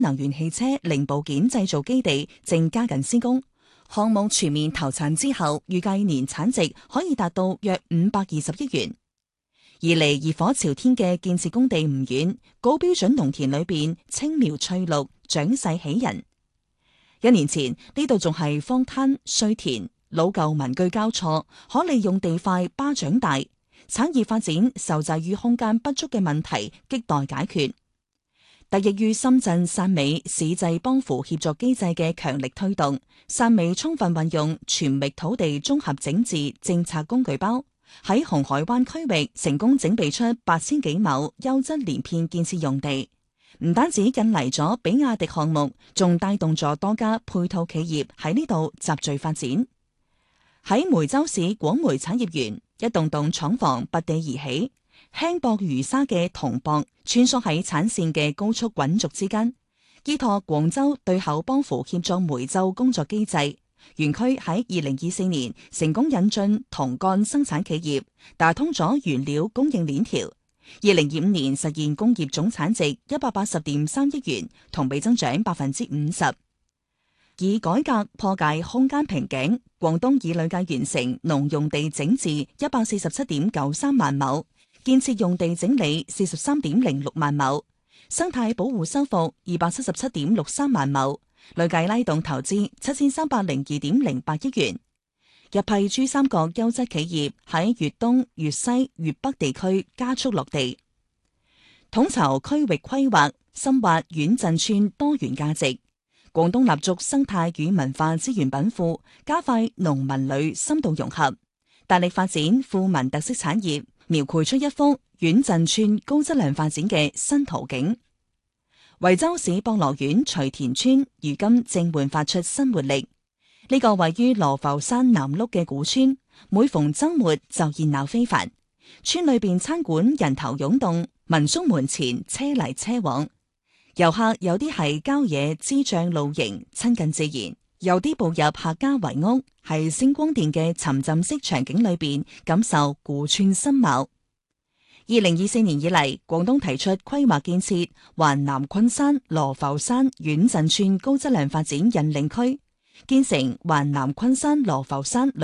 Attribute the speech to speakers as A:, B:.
A: 能源汽車零部件製造基地正加緊施工。項目全面投產之後，預計年產值可以達到約520億元。而離熱火朝天嘅建設工地唔遠，高標準農田裏邊青苗翠綠，長勢喜人。1年前呢度仲係荒灘碎田，老舊民居交錯，可利用地塊巴掌大，產業發展受制於空間不足嘅問題亟待解決。得益於深圳汕尾市際幫扶協作機制嘅強力推動，汕尾充分運用全域土地綜合整治政策工具包，喺紅海灣區域成功整備出8000幾畝優質連片建設用地，唔單止引嚟咗比亞迪項目，仲帶動咗多家配套企業喺呢度集聚發展。喺梅州市廣梅產業園，一棟棟廠房拔地而起，輕薄如沙嘅銅箔穿梭喺產線嘅高速滾軸之間，依託廣州對口幫扶協作梅州工作機制，園區喺2024年成功引進銅乾生產企業，打通咗原料供應鏈條。2025年實現工業總產值180.3億元，同比增長50%。以改革破解空間瓶頸，廣東已累計完成農用地整治147.93萬畝，建設用地整理43.06萬畝，生態保護修復277.63萬畝，累計拉動投資7302.08億元。一批珠三角優質企業喺粵東、粵西、粵北地區加速落地，統籌區域規劃，深挖縣鎮村多元價值。廣東立足生態與文化資源稟賦，加快農民旅深度融合，大力發展富民特色產業，描繪出一幅縣鎮村高質量發展嘅新圖景。惠州市博羅縣徐田村如今正煥發出新活力。呢個位於羅浮山南麓嘅古村，每逢周末就熱鬧非凡。村裏邊餐館人頭湧動，民宿門前車嚟車往。遊客有啲係郊野支帳露營，親近自然；有啲步入客家圍屋，係星光電嘅沉浸式場景裏邊感受古村新貌。2024年以嚟，廣東提出規劃建設環南昆山羅浮山縣鎮村高質量發展引領區，建成環南昆山羅浮山